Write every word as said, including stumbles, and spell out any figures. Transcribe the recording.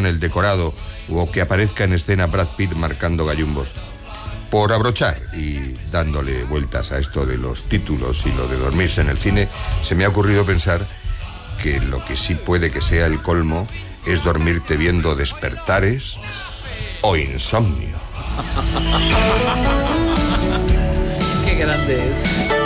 con el decorado o que aparezca en escena Brad Pitt marcando gallumbos. Por abrochar y dándole vueltas a esto de los títulos y lo de dormirse en el cine, se me ha ocurrido pensar que lo que sí puede que sea el colmo es dormirte viendo Despertares o Insomnio. Qué grande es.